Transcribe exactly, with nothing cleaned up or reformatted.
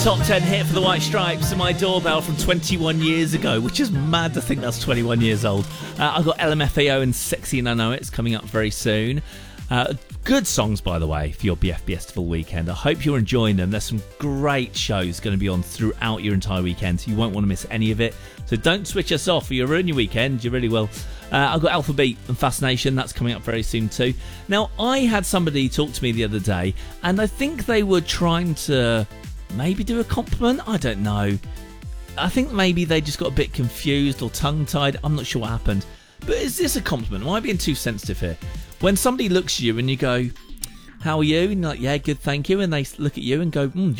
top ten hit for the White Stripes and My Doorbell from twenty-one years ago, which is mad to think that's twenty-one years old. Uh, I've got L M F A O and Sexy and I Know It's coming up very soon. Uh, good songs, by the way, for your B F Festival weekend. I hope you're enjoying them. There's some great shows going to be on throughout your entire weekend, so you won't want to miss any of it. So don't switch us off or you'll ruin your weekend. You really will. Uh, I've got Alphabeat and Fascination. That's coming up very soon too. Now, I had somebody talk to me the other day, and I think they were trying to maybe do a compliment. I don't know. I think maybe they just got a bit confused or tongue-tied. I'm not sure what happened. But is this a compliment? Am I being too sensitive here? When somebody looks at you and you go, how are you? And you're like, yeah, good, thank you. And they look at you and go, hmm,